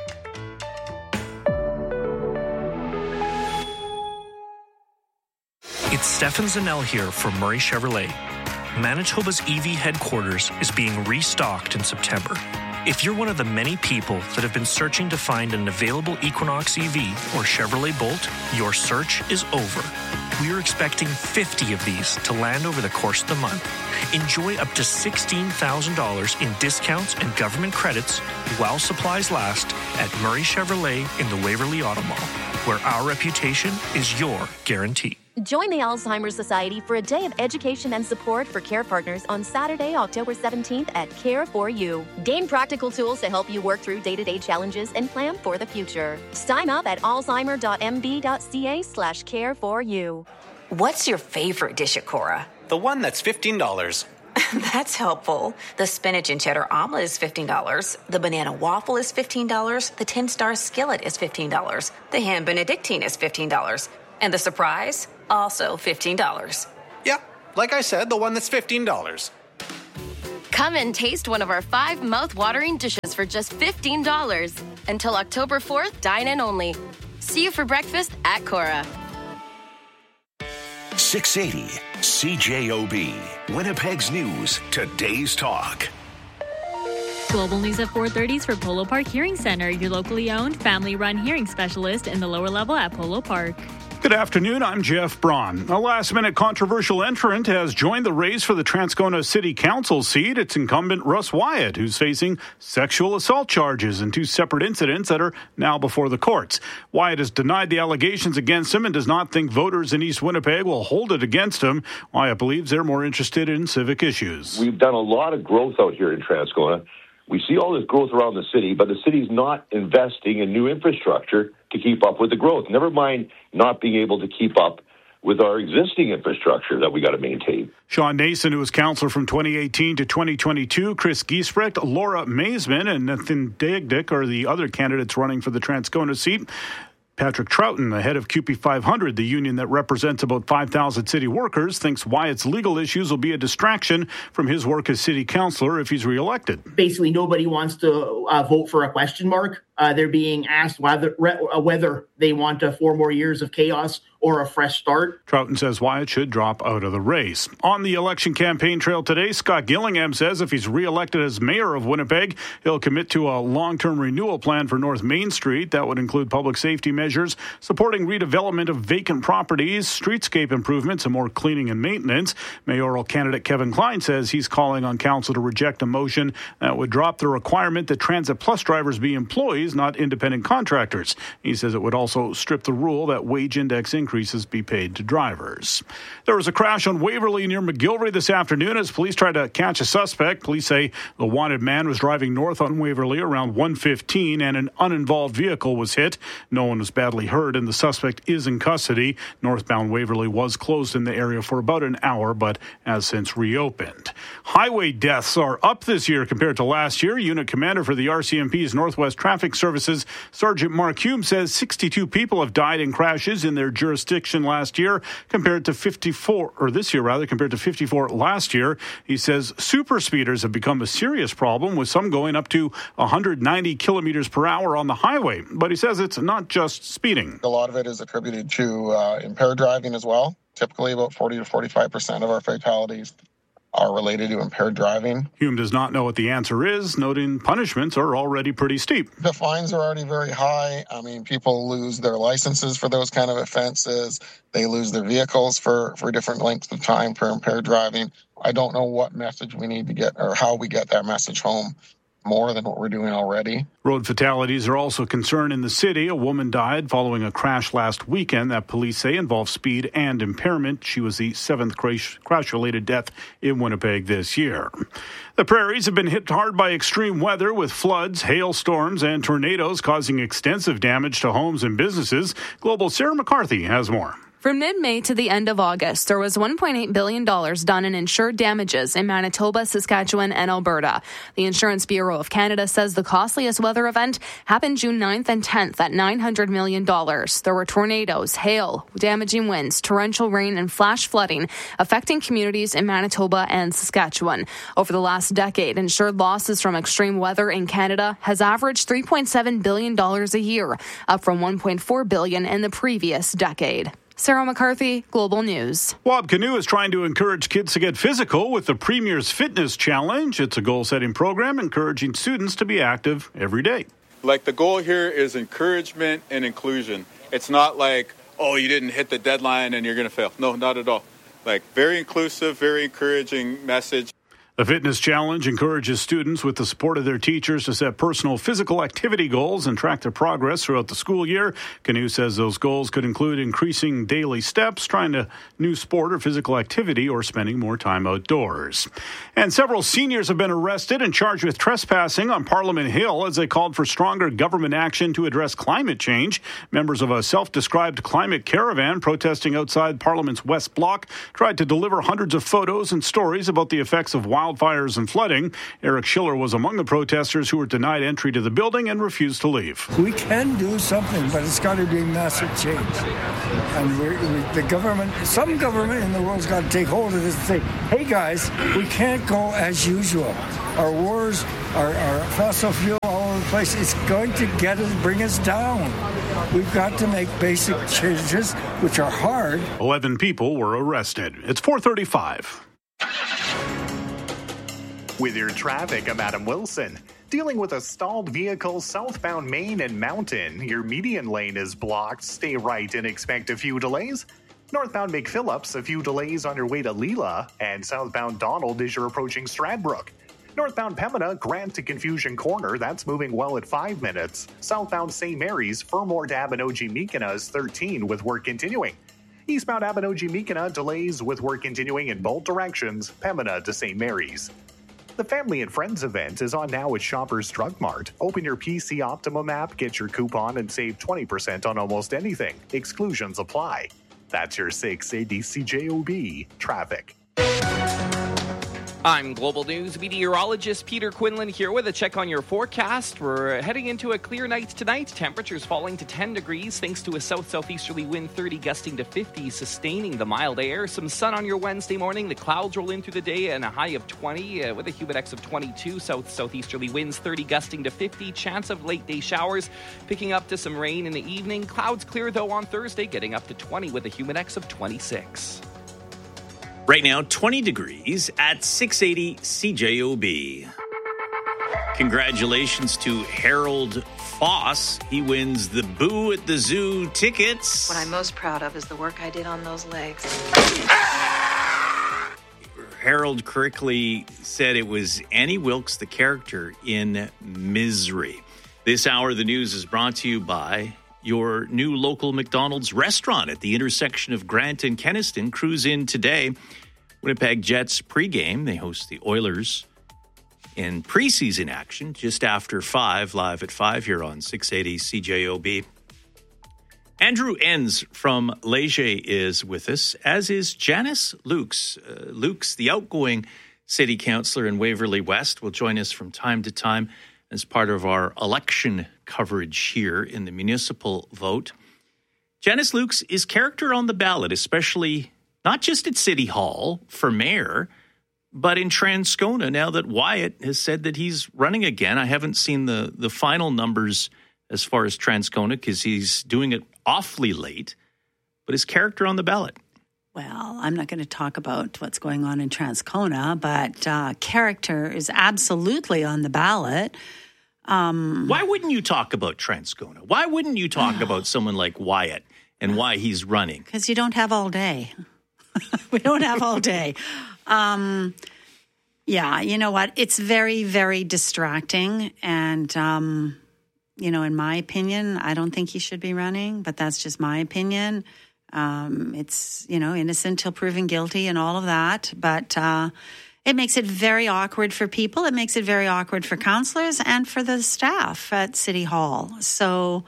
It's Stefan Zanel here from Murray Chevrolet. Manitoba's E V headquarters is being restocked in September. If you're one of the many people that have been searching to find an available Equinox E V or Chevrolet Bolt, your search is over. We are expecting fifty of these to land over the course of the month. Enjoy up to sixteen thousand dollars in discounts and government credits while supplies last at Murray Chevrolet in the Waverly Auto Mall. where our reputation is your guarantee. Join the Alzheimer's Society for a day of education and support for care partners on Saturday, October seventeenth at Care for You. Gain practical tools to help you work through day-to-day challenges and plan for the future. Sign up at alzheimer.mb.ca slash care for you. What's your favorite dish at Cora? The one that's fifteen dollars. That's helpful. The spinach and cheddar omelet is fifteen dollars. The banana waffle is fifteen dollars. The ten-star skillet is fifteen dollars. The ham benedictine is fifteen dollars. And the surprise? Also fifteen dollars. Yep, like I said, the one that's fifteen dollars. Come and taste one of our five mouth-watering dishes for just fifteen dollars. Until October fourth, dine in only. See you for breakfast at Cora. six eighty C J O B, Winnipeg's News, Today's Talk. Global News at four thirty is for Polo Park Hearing Center, your locally owned, family-run hearing specialist in the lower level at Polo Park. Good afternoon, I'm Jeff Braun. A last-minute controversial entrant has joined the race for the Transcona City Council seat. It's incumbent Russ Wyatt, who's facing sexual assault charges in two separate incidents that are now before the courts. Wyatt has denied the allegations against him and does not think voters in East Winnipeg will hold it against him. Wyatt believes they're more interested in civic issues. We've done a lot of growth out here in Transcona. We see all this growth around the city, but the city's not investing in new infrastructure to keep up with the growth. Never mind not being able to keep up with our existing infrastructure that we got to maintain. Sean Nason, who was councillor from twenty eighteen to twenty twenty-two, Chris Giesbrecht, Laura Maisman, and Nathan Dagdick are the other candidates running for the Transcona seat. Patrick Troughton, the head of Q P five hundred, the union that represents about five thousand city workers, thinks Wyatt's legal issues will be a distraction from his work as city councillor if he's reelected. Basically, nobody wants to uh, vote for a question mark. Uh, they're being asked whether uh, whether they want uh, four more years of chaos or a fresh start. Troughton says Wyatt should drop out of the race. On the election campaign trail today, Scott Gillingham says if he's reelected as mayor of Winnipeg, he'll commit to a long-term renewal plan for North Main Street. That would include public safety measures, supporting redevelopment of vacant properties, streetscape improvements, and more cleaning and maintenance. Mayoral candidate Kevin Klein says he's calling on council to reject a motion that would drop the requirement that Transit Plus drivers be employees, not independent contractors. He says it would also strip the rule that wage index increases be paid to drivers. There was a crash on Waverly near McGilvray this afternoon as police tried to catch a suspect. Police say the wanted man was driving north on Waverly around one fifteen and an uninvolved vehicle was hit. No one was badly hurt and the suspect is in custody. Northbound Waverly was closed in the area for about an hour but has since reopened. Highway deaths are up this year compared to last year. Unit Commander for the R C M P's Northwest Traffic Services, Sergeant Mark Hume, says sixty-two people have died in crashes in their jurisdiction last year compared to fifty-four, or this year rather, compared to fifty-four last year. He says super speeders have become a serious problem, with some going up to one hundred ninety kilometers per hour on the highway. But he says it's not just speeding. A lot of it is attributed to uh, impaired driving as well. Typically about forty to forty-five percent of our fatalities are related to impaired driving. Hume does not know what the answer is, noting punishments are already pretty steep. The fines are already very high. I mean, people lose their licenses for those kind of offenses. They lose their vehicles for, for different lengths of time for impaired driving. I don't know what message we need to get or how we get that message home more than what we're doing already. Road fatalities are also a concern in the city. A woman died following a crash last weekend that police say involved speed and impairment. She was the seventh crash-related death in Winnipeg this year. The prairies have been hit hard by extreme weather with floods, hailstorms, and tornadoes causing extensive damage to homes and businesses. Global's Sarah McCarthy has more. From mid-May to the end of August, there was one point eight billion dollars done in insured damages in Manitoba, Saskatchewan, and Alberta. The Insurance Bureau of Canada says the costliest weather event happened June ninth and tenth at nine hundred million dollars. There were tornadoes, hail, damaging winds, torrential rain, and flash flooding affecting communities in Manitoba and Saskatchewan. Over the last decade, insured losses from extreme weather in Canada has averaged three point seven billion dollars a year, up from one point four billion dollars in the previous decade. Sarah McCarthy, Global News. Wab Canoe is trying to encourage kids to get physical with the Premier's Fitness Challenge. It's a goal-setting program encouraging students to be active every day. Like, the goal here is encouragement and inclusion. It's not like, oh, you didn't hit the deadline and you're going to fail. No, not at all. Like, very inclusive, very encouraging message. The Fitness Challenge encourages students with the support of their teachers to set personal physical activity goals and track their progress throughout the school year. Canoe says those goals could include increasing daily steps, trying a new sport or physical activity, or spending more time outdoors. And several seniors have been arrested and charged with trespassing on Parliament Hill as they called for stronger government action to address climate change. Members of a self-described climate caravan protesting outside Parliament's West Block tried to deliver hundreds of photos and stories about the effects of wildfires Wildfires and flooding. Eric Schiller was among the protesters who were denied entry to the building and refused to leave. We can do something, but it's got to be massive change. And we're, we, the government, some government in the world's got to take hold of this and say, hey guys, we can't go as usual. Our wars, our, our fossil fuel all over the place, it's going to get us, bring us down. We've got to make basic changes, which are hard. Eleven people were arrested. It's four thirty-five. With your traffic, I'm Adam Wilson. Dealing with a stalled vehicle southbound Main and Mountain. Your median lane is blocked. Stay right and expect a few delays. Northbound McPhillips, a few delays on your way to Leela. And southbound Donald as you're approaching Stradbrook. Northbound Pembina, Grant to Confusion Corner. That's moving well at five minutes. Southbound Saint Mary's, Fermor to Abinogi-Meekina is thirteen with work continuing. Eastbound Abinogi-Meekina, delays with work continuing in both directions. Pembina to Saint Mary's. The Family and Friends event is on now at Shoppers Drug Mart. Open your P C Optimum app, get your coupon, and save twenty percent on almost anything. Exclusions apply. That's your six eighty C J O B traffic. I'm Global News meteorologist Peter Quinlan here with a check on your forecast. We're heading into a clear night tonight. Temperatures falling to ten degrees thanks to a south-southeasterly wind thirty gusting to fifty, sustaining the mild air. Some sun on your Wednesday morning. The clouds roll in through the day and a high of twenty uh, with a humidex of twenty-two. South-southeasterly winds thirty gusting to fifty. Chance of late-day showers picking up to some rain in the evening. Clouds clear, though, on Thursday, getting up to twenty with a humidex of twenty-six. Right now, twenty degrees at six eighty C J O B. Congratulations to Harold Foss. He wins the Boo at the Zoo tickets. What I'm most proud of is the work I did on those legs. Harold correctly said it was Annie Wilkes, the character in Misery. This hour of the news is brought to you by your new local McDonald's restaurant at the intersection of Grant and Kenaston. Cruise in today. Winnipeg Jets pregame. They host the Oilers in preseason action just after five, live at five here on six eighty C J O B. Andrew Enns from Leger is with us, as is Janice Lukes. Uh, Lukes, the outgoing city councillor in Waverly West, will join us from time to time as part of our election coverage here in the municipal vote. Janice Lukes is character on the ballot, especially not just at City Hall for mayor, but in Transcona now that Wyatt has said that he's running again. I haven't seen the, the final numbers as far as Transcona because he's doing it awfully late, but his character on the ballot. Well, I'm not going to talk about what's going on in Transcona, but uh, character is absolutely on the ballot. Um, why wouldn't you talk about Transcona? Why wouldn't you talk about someone like Wyatt and why he's running? Because you don't have all day. We don't have all day. Um, yeah, you know what? It's very, very distracting. And, um, you know, in my opinion, I don't think he should be running, but that's just my opinion. Um, it's, you know, innocent till proven guilty and all of that. But uh, it makes it very awkward for people. It makes it very awkward for councillors and for the staff at City Hall. So,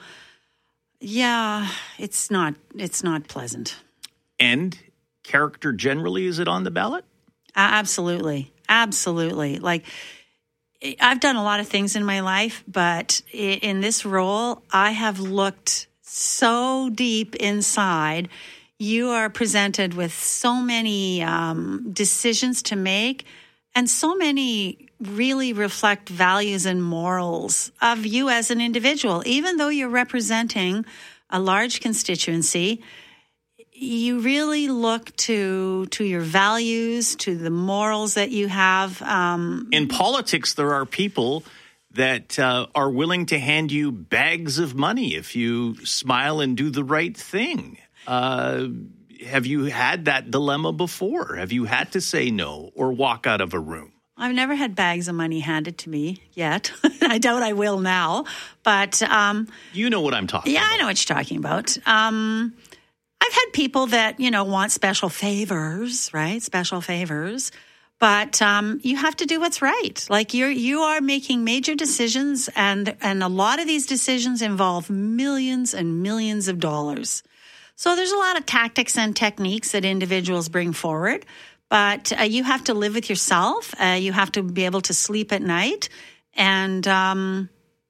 yeah, it's not, it's not pleasant. And character generally, is it on the ballot? Uh, absolutely. Absolutely. Like, I've done a lot of things in my life, but in this role, I have looked so deep inside. You are presented with so many um, decisions to make, and so many really reflect values and morals of you as an individual. Even though you're representing a large constituency, you really look to to your values, to the morals that you have. Um, In politics, there are people that uh, are willing to hand you bags of money if you smile and do the right thing. Uh, have you had that dilemma before? Have you had to say no or walk out of a room? I've never had bags of money handed to me yet. I doubt I will now. But um, you know what I'm talking yeah, about. Yeah, I know what you're talking about. Um, I've had people that, you know, want special favors, right? Special favors. But um, you have to do what's right. Like you're you are making major decisions, and and a lot of these decisions involve millions and millions of dollars. So there's a lot of tactics and techniques that individuals bring forward. But uh, you have to live with yourself. Uh, you have to be able to sleep at night. And um,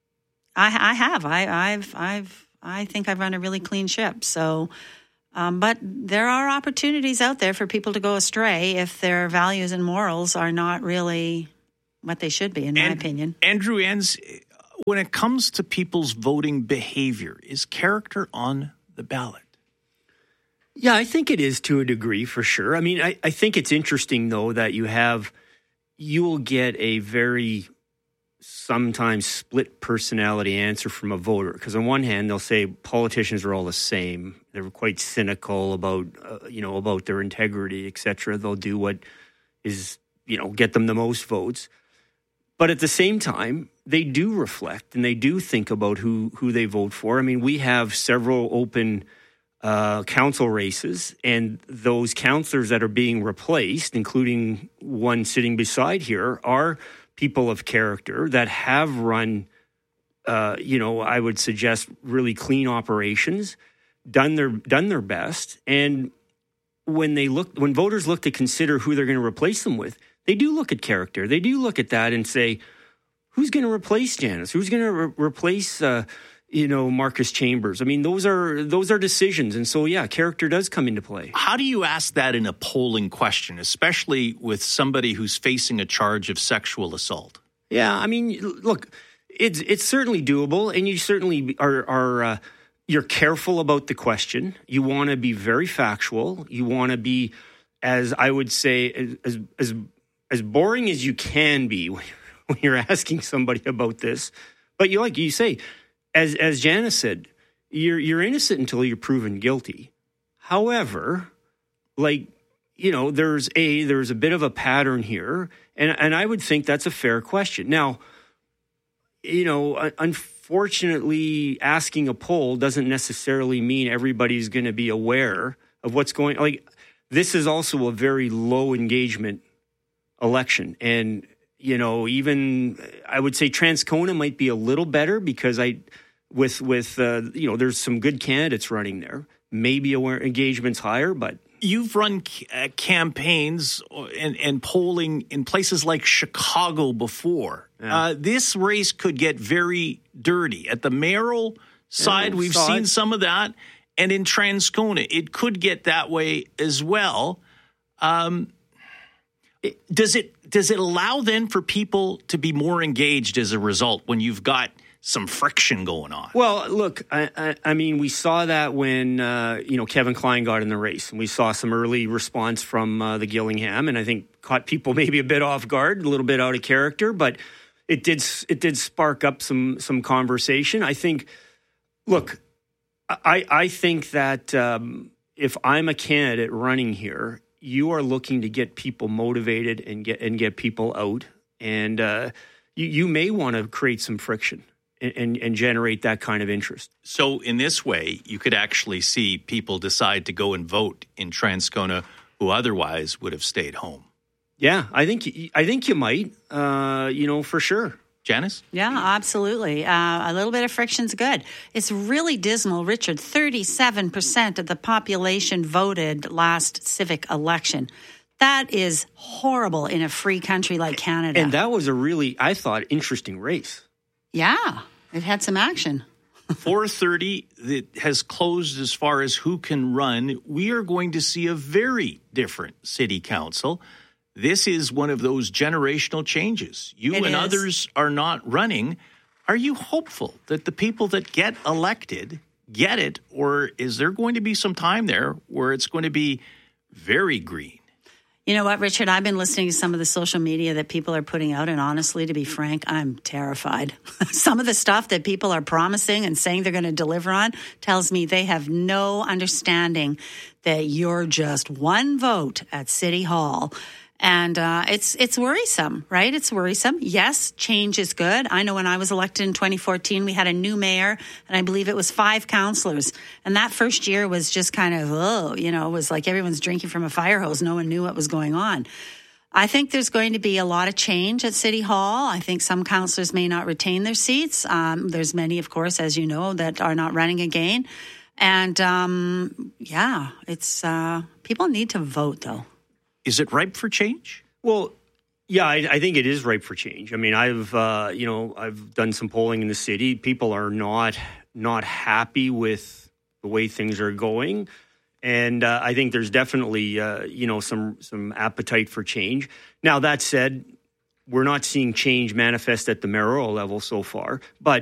I, I have. I, I've. I've. I think I've run a really clean ship. So, um, but there are opportunities out there for people to go astray if their values and morals are not really what they should be, in and, my opinion. Andrew Enns, when it comes to people's voting behavior, is character on the ballot? Yeah, I think it is to a degree, for sure. I mean, I, I think it's interesting, though, that you have, you will get a very sometimes split personality answer from a voter. Because on one hand, they'll say politicians are all the same. They're quite cynical about, uh, you know, about their integrity, et cetera. They'll do what is, you know, get them the most votes. But at the same time, they do reflect and they do think about who, who they vote for. I mean, we have several open Uh, council races, and those councillors that are being replaced, including one sitting beside here, are people of character that have run, uh, you know, I would suggest really clean operations, done their done their best, and when they look, when voters look to consider who they're going to replace them with, they do look at character. They do look at that and say, who's going to replace Janice? Who's going to re- replace? Uh, You know, Marcus Chambers. I mean, those are those are decisions. And so, yeah, character does come into play. How do you ask that in a polling question, especially with somebody who's facing a charge of sexual assault? Yeah, I mean, look, it's it's certainly doable. And you certainly are, are uh, you're careful about the question. You want to be very factual. You want to be, as I would say, as, as, as boring as you can be when you're asking somebody about this. But you like you say, As as Janice said, you're you're innocent until you're proven guilty. However, like, you know, there's a there's a bit of a pattern here, and and I would think that's a fair question. Now, you know, unfortunately, asking a poll doesn't necessarily mean everybody's going to be aware of what's going. Like, this is also a very low engagement election, and you know, even I would say Transcona might be a little better because I. With, with uh, you know, there's some good candidates running there. Maybe aware engagement's higher, but... You've run c- uh, campaigns and, and polling in places like Chicago before. Yeah. Uh, this race could get very dirty. At the mayoral side, yeah, we've seen it. Some of that. And in Transcona, it could get that way as well. Um, it, does it does it allow then for people to be more engaged as a result when you've got some friction going on? Well, look, I, I, I mean, we saw that when, uh, you know, Kevin Klein got in the race. And we saw some early response from uh, the Gillingham, and I think caught people maybe a bit off guard, a little bit out of character, but it did it did spark up some some conversation. I think, look, I, I think that um, if I'm a candidate running here, you are looking to get people motivated and get, and get people out. And uh, you, you may want to create some friction. And, and generate that kind of interest. So in this way, you could actually see people decide to go and vote in Transcona who otherwise would have stayed home. Yeah, I think I think you might, uh, you know, for sure. Janice? Yeah, absolutely. Uh, a little bit of friction's good. It's really dismal, Richard. thirty-seven percent of the population voted last civic election. That is horrible in a free country like Canada. And that was a really, I thought, interesting race. Yeah. It had some action. four thirty that has closed as far as who can run. We are going to see a very different city council. This is one of those generational changes. You it and is. Others are not running. Are you hopeful that the people that get elected get it, or is there going to be some time there where it's going to be very green? You know what, Richard? I've been listening to some of the social media that people are putting out, and honestly, to be frank, I'm terrified. Some of the stuff that people are promising and saying they're going to deliver on tells me they have no understanding that you're just one vote at City Hall. And uh, it's it's worrisome, right? It's worrisome. Yes, change is good. I know when I was elected in twenty fourteen, we had a new mayor, and I believe it was five councillors. And that first year was just kind of, oh, you know, it was like everyone's drinking from a fire hose. No one knew what was going on. I think there's going to be a lot of change at City Hall. I think some councillors may not retain their seats. Um, there's many, of course, as you know, that are not running again. And, um, yeah, it's uh, people need to vote, though. Is it ripe for change? Well, yeah, I, I think it is ripe for change. I mean, I've uh, you know I've done some polling in the city. People are not not happy with the way things are going, and uh, I think there's definitely uh, you know some some appetite for change. Now that said, we're not seeing change manifest at the mayoral level so far, but